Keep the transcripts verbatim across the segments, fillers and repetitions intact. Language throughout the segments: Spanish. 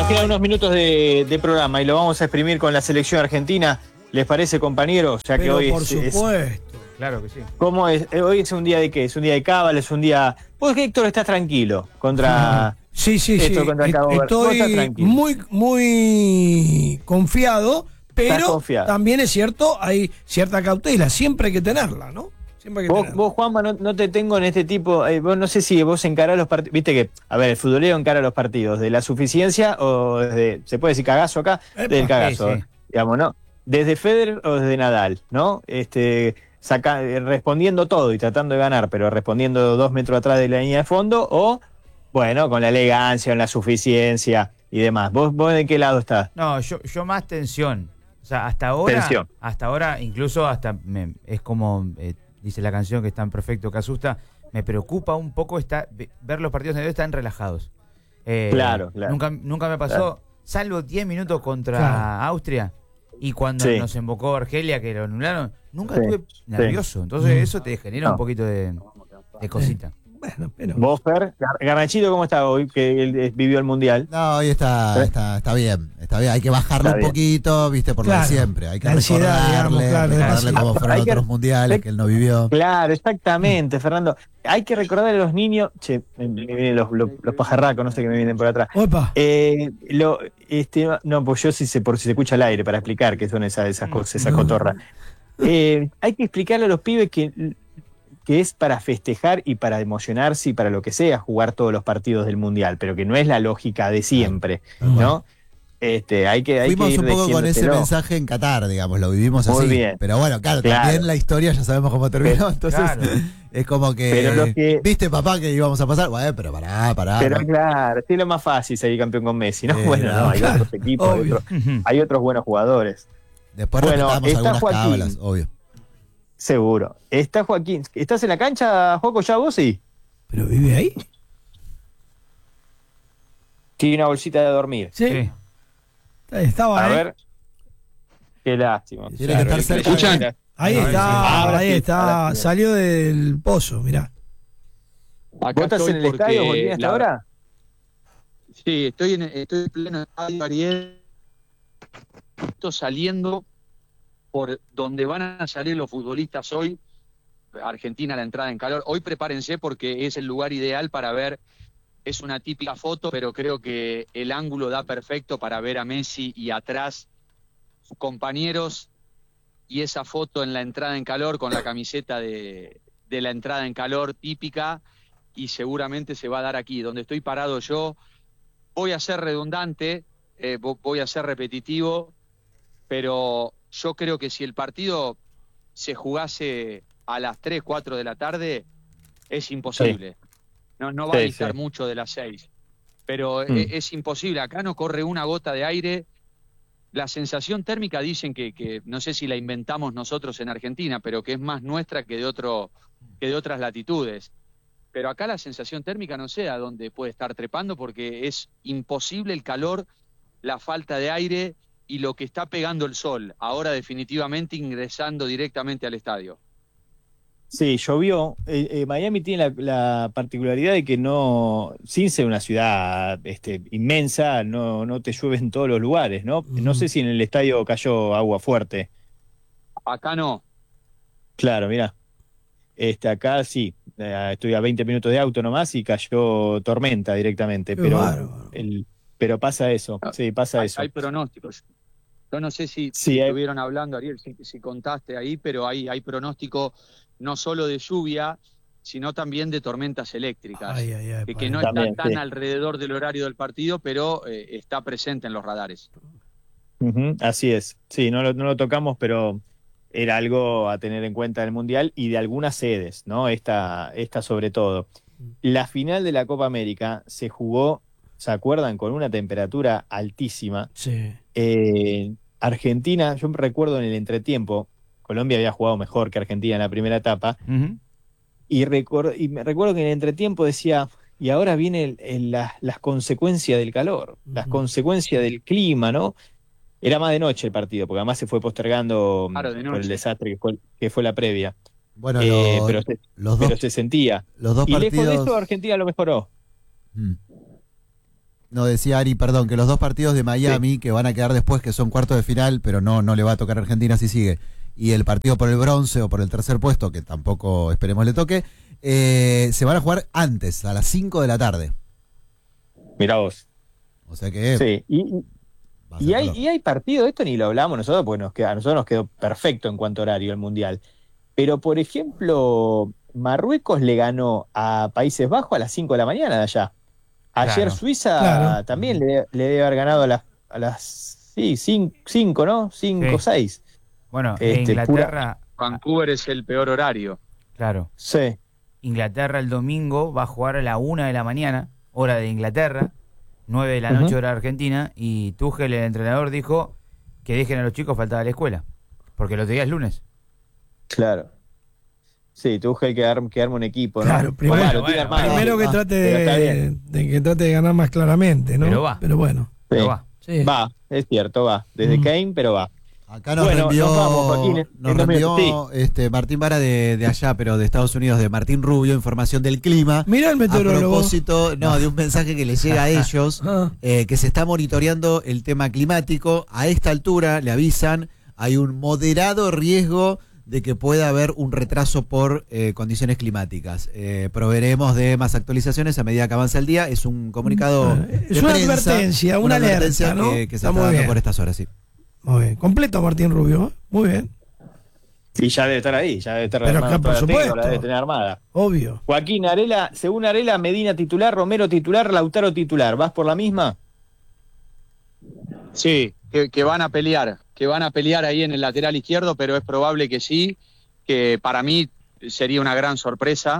quedan unos minutos de, de programa y lo vamos a exprimir con la selección argentina. ¿Les parece, compañeros? Ya que Pero hoy por es, supuesto. es, Claro que sí. ¿cómo es? Hoy es un día de qué? Es un día de cábala, es un día. Vos, Héctor, estás tranquilo contra. Sí, sí, esto, sí. contra Cabo Verde. Vos estás Estoy tranquilo. muy, muy confiado, Estás pero confiado. también es cierto, hay cierta cautela. Siempre hay que tenerla, ¿no? Siempre hay que Vos, tenerla. vos, Juanma, no, no te tengo en este tipo. Eh, vos no sé si vos encarás los partidos. Viste que, a ver, el futbolero encara los partidos de la suficiencia o desde. ¿Se puede decir cagazo acá? Epa. Del cagazo. Sí, sí. Digamos, ¿no? Desde Federer o desde Nadal, ¿no? Este. Saca, respondiendo todo y tratando de ganar, pero respondiendo dos metros atrás de la línea de fondo, o, bueno, con la elegancia, con la suficiencia y demás. ¿Vos, vos de qué lado estás? No, yo, yo más tensión. O sea, hasta ahora, Tensión. hasta ahora, incluso hasta me- es como eh, dice la canción que es tan perfecto que asusta. Me preocupa un poco esta, ver los partidos de hoy están relajados. Eh, Claro, claro. Nunca, nunca me pasó, Claro. salvo diez minutos contra Claro. Austria y cuando Sí. nos invocó Argelia, que lo anularon, nunca Sí, estuve nervioso. Entonces Mm. eso te genera No. un poquito de, de cosita. Bueno, pero. ¿Vos, Fer? Gar- Garnachito, ¿cómo está hoy? Que él eh, vivió el Mundial. No, hoy está, ¿Eh? está, está bien, está bien. Hay que bajarlo Está un bien. poquito, viste, por lo Claro. de siempre. Hay que La ansiedad, recordarle, digamos, claro, recordarle demasiado. cómo fueron Hay que- otros mundiales que él no vivió. Claro, exactamente, Fernando. Hay que recordar a los niños. Che, me, me vienen los, los, los pajarracos, no sé qué me vienen por atrás. Opa. Eh, lo, este, no, pues yo sí sé, por si se escucha al aire, para explicar qué son esas, esas cosas, esas No. cotorras. Eh, hay que explicarle a los pibes que, que es para festejar y para emocionarse y para lo que sea jugar todos los partidos del Mundial, pero que no es la lógica de siempre, ¿no? Este, hay que, hay Fuimos que ir un poco con ese diciéndoselo. mensaje en Qatar, digamos, lo vivimos Muy así. bien. Pero bueno, claro, Claro. también la historia ya sabemos cómo terminó, Pero- entonces claro. es como que, Pero lo que- viste papá que íbamos a pasar, bueno, pero pará, pará. Pero ¿no? claro, sí, es lo más fácil salir campeón con Messi, ¿no? Sí, bueno, no, no, hay claro, otros equipos, hay obvio. otros, hay otros buenos jugadores. Después Bueno, respetamos está algunas Joaquín. cábalas, obvio. Seguro. Está Joaquín. ¿Estás en la cancha, Joco, ya vos sí? ¿Pero vive ahí? Tiene una bolsita de dormir. Sí. Sí. Estaba A ahí. ver. Qué lástima. Tiene que estar el- cerca. ¿Escuchan? Ahí No, está, ahora ahí sí, está. ahora sí. Salió del pozo, mirá. ¿Vos estás en el estadio, Joaquín, hasta la- ahora? Sí, estoy en, estoy en pleno estadio, Ariel. Estoy saliendo por donde van a salir los futbolistas hoy. Argentina, la entrada en calor. Hoy prepárense porque es el lugar ideal para ver. Es una típica foto, pero creo que el ángulo da perfecto para ver a Messi y atrás sus compañeros y esa foto en la entrada en calor con la camiseta de, de la entrada en calor típica y seguramente se va a dar aquí, donde estoy parado yo. Voy a ser redundante, eh, vo- voy a ser repetitivo, pero yo creo que si el partido se jugase a las tres, cuatro de la tarde, es imposible. No, no va Sí, a distar sí. mucho de las seis. Pero Mm. e- es imposible. Acá no corre una gota de aire. La sensación térmica dicen que, que no sé si la inventamos nosotros en Argentina, pero que es más nuestra que de otro, que de otras latitudes. Pero acá la sensación térmica no sé a dónde puede estar trepando porque es imposible el calor, la falta de aire y lo que está pegando el sol, ahora definitivamente ingresando directamente al estadio. Sí, llovió. Eh, eh, Miami tiene la, la particularidad de que no, sin ser una ciudad este, inmensa, no, no te llueve en todos los lugares, ¿no? No sé si en el estadio cayó agua fuerte. Acá no. Claro, mira. Este, acá sí, eh, estoy a veinte minutos de auto nomás y cayó tormenta directamente, Qué pero bárbaro. el, pero pasa eso, sí, pasa Hay, eso. hay pronósticos. Yo no sé si, Sí, si hay- estuvieron hablando, Ariel, si, si contaste ahí, pero hay, hay pronóstico no solo de lluvia, sino también de tormentas eléctricas. Ay, ay, ay. que, para. que no También, está tan sí. alrededor del horario del partido, pero eh, está presente en los radares. Ujú, así es, sí, no lo, no lo tocamos, pero era algo a tener en cuenta del Mundial y de algunas sedes, ¿no? Esta, esta sobre todo. La final de la Copa América se jugó, ¿se acuerdan? Con una temperatura altísima. Sí. Eh, Argentina, yo me recuerdo en el entretiempo, Colombia había jugado mejor que Argentina en la primera etapa, Ujú. y, recor- y me recuerdo que en el entretiempo decía, y ahora vienen las consecuencias del calor, las Ujú. consecuencias del clima, ¿no? Era más de noche el partido, porque además se fue postergando Claro, de por el noche. desastre que fue, que fue la previa. Bueno, Eh, los, pero, se, los pero dos, se sentía. los dos Y lejos de partidos. eso, Argentina lo mejoró. Mm. No, decía Ari, perdón, que los dos partidos de Miami sí. que van a quedar después, que son cuartos de final, pero no, no le va a tocar a Argentina si sigue, y el partido por el bronce o por el tercer puesto, que tampoco esperemos le toque, eh, se van a jugar antes, a las cinco de la tarde. Mirá vos. O sea que... Sí, y, y, hay, y hay partido, esto ni lo hablamos nosotros, porque nos queda, a nosotros nos quedó perfecto en cuanto a horario el Mundial. Pero, por ejemplo, Marruecos le ganó a Países Bajos a las cinco de la mañana de allá. Ayer claro, Suiza claro. también le, le debe haber ganado a las, a las sí, cinco, ¿no? cinco, seis. Sí. Bueno, este, Inglaterra... Pura... Vancouver es el peor horario. Claro. Sí. Inglaterra el domingo va a jugar a la una de la mañana, hora de Inglaterra, nueve de la noche, uh-huh. hora de Argentina, y Tuchel, el entrenador, dijo que dejen a los chicos faltar a la escuela, porque el otro día es lunes. Claro. Sí, Tuchel que, ar que arme un equipo, ¿no? Claro, primero, bueno, bueno, bueno, primero que, ah, trate de, de, que trate de ganar más claramente, ¿no? Pero va. Pero bueno. Sí. Pero va. Sí. Va, es cierto, va. Desde mm. Kane, pero va. Acá nos bueno, reenvió, nos vamos, Joaquín, nos reenvió sí. este, Martín Vara de, de allá, pero de Estados Unidos, de Martín Rubio, información del clima. Mirá el meteorólogo. A propósito, no, de un mensaje que les llega a ellos, eh, que se está monitoreando el tema climático. A esta altura, le avisan, hay un moderado riesgo de que pueda haber un retraso por eh, condiciones climáticas. Eh, proveeremos de más actualizaciones a medida que avanza el día. Es un comunicado Es de una prensa, advertencia, una, una alerta, advertencia, ¿no? que, que se está, está dando por estas horas, sí. Muy bien. Completo Martín Rubio, muy bien. Y ya debe estar ahí, ya debe estar Pero armada, por supuesto. La debe tener armada. Obvio. Joaquín Arela, según Arela, Medina titular, Romero titular, Lautaro titular. ¿Vas por la misma? Sí, que, que van a pelear, que van a pelear ahí en el lateral izquierdo, pero es probable que sí, que para mí sería una gran sorpresa,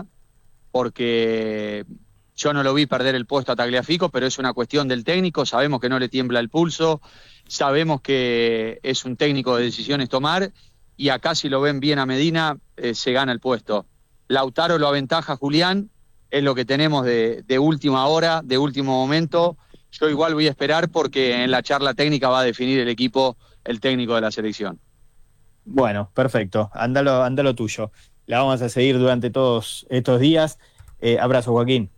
porque yo no lo vi perder el puesto a Tagliafico, pero es una cuestión del técnico, sabemos que no le tiembla el pulso, sabemos que es un técnico de decisiones tomar, y acá si lo ven bien a Medina, eh, se gana el puesto. Lautaro lo aventaja Julián, es lo que tenemos de, de última hora, de último momento. Yo igual voy a esperar porque en la charla técnica va a definir el equipo el técnico de la selección. Bueno, perfecto, ándalo, ándalo tuyo. La vamos a seguir durante todos estos días. Eh, abrazo, Joaquín.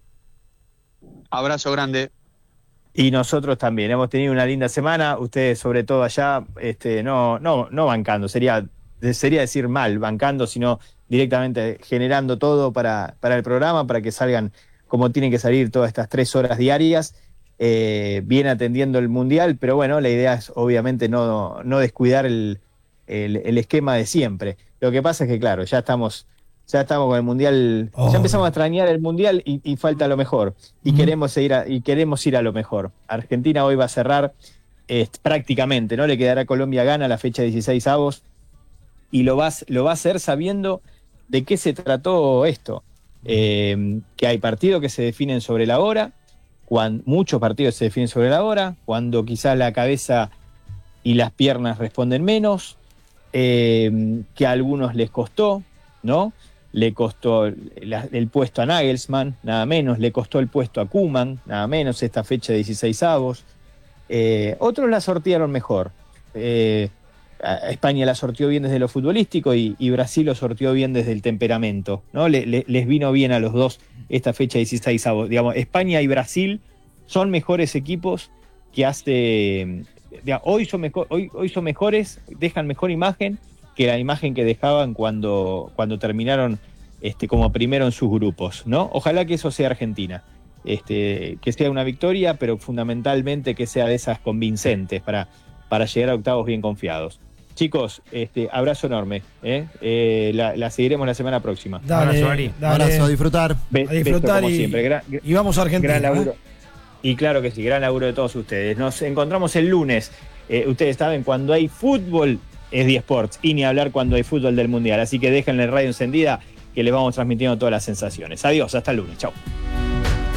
Abrazo grande. Y nosotros también, hemos tenido una linda semana, ustedes sobre todo allá, este, no, no, no bancando, sería, sería decir mal bancando, sino directamente generando todo para, para el programa, para que salgan como tienen que salir todas estas tres horas diarias, eh, bien atendiendo el Mundial, pero bueno, la idea es obviamente no, no descuidar el, el, el esquema de siempre. Lo que pasa es que claro, ya estamos... Ya estamos con el Mundial, oh. ya empezamos a extrañar el Mundial y, y falta lo mejor. Y, mm. queremos ir a, y queremos ir a lo mejor. Argentina hoy va a cerrar eh, prácticamente, ¿no? Le quedará Colombia gana la fecha dieciséis avos y lo va, lo va a hacer sabiendo de qué se trató esto. Eh, que hay partidos que se definen sobre la hora, cuando, muchos partidos se definen sobre la hora, cuando quizás la cabeza y las piernas responden menos, eh, que a algunos les costó, ¿no? Le costó la, el puesto a Nagelsmann, nada menos, le costó el puesto a Koeman, nada menos, esta fecha de dieciséis avos. Eh, otros la sortearon mejor. Eh, España la sorteó bien desde lo futbolístico y, y Brasil lo sorteó bien desde el temperamento, ¿no? Le, le, les vino bien a los dos esta fecha de dieciséis avos. Digamos, España y Brasil son mejores equipos que hace... Digamos, hoy, son mejor, hoy, hoy son mejores, dejan mejor imagen que la imagen que dejaban cuando, cuando terminaron este, como primero en sus grupos, ¿no? Ojalá que eso sea Argentina, este, que sea una victoria, pero fundamentalmente que sea de esas convincentes para, para llegar a octavos bien confiados. Chicos, este, abrazo enorme, ¿eh? Eh, la, la seguiremos la semana próxima. Dale, abrazo, Ari. Dale. Abrazo, a disfrutar. Be a disfrutar como y, siempre. Gran, y vamos a Argentina. Gran laburo. ¿eh? Y claro que sí, gran laburo de todos ustedes. Nos encontramos el lunes. Eh, ustedes saben, cuando hay fútbol es D Sports, y ni hablar cuando hay fútbol del Mundial. Así que déjenle el radio encendida que les vamos transmitiendo todas las sensaciones. Adiós, hasta el lunes. Chau.